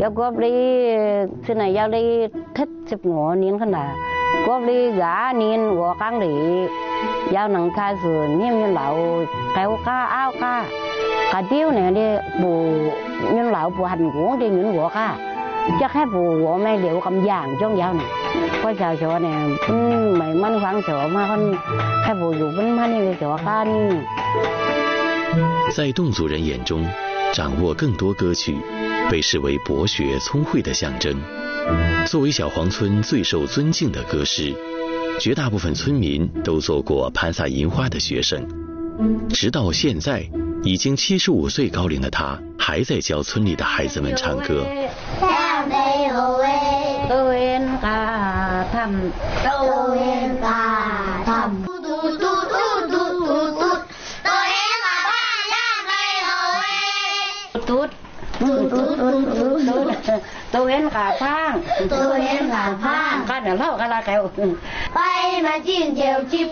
要过不哩现在要哩特15年可能，过不哩2年我刚哩，要能开始念老9家9家，个丢呢的不念老不很广的念我家，จะแค่ผู้我ไม่เหลียวกำย่างจ้องยาวเนี่ยก็ชาวชาวเนี่ยไม่มันฟังชาวมาคนแค่ผู้อยู่เป็นมันนี่ชาวกัน。 在侗族人眼中，掌握更多歌曲被视为博学聪慧的象征。作为小黄村最受尊敬的歌师，绝大部分村民都做过潘萨银花的学生。直到现在，已经75岁高龄的他，还在教村里的孩子们唱歌。 ตัวเห็นขาพังก็เดี๋ยวเล่ากันละแกไปมาจิ้มเจียวจิบ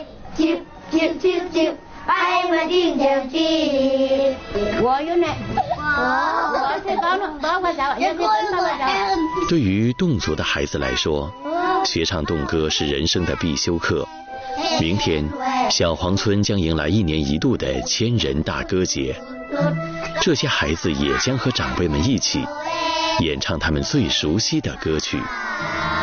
ไปมาจิ้มเจียวจิบ我有呢我是高中多会讲对于侗族的孩子来说，学唱侗歌是人生的必修课。明天小黄村将迎来1年1度的千人大歌节，这些孩子也将和长辈们一起演唱他们最熟悉的歌曲。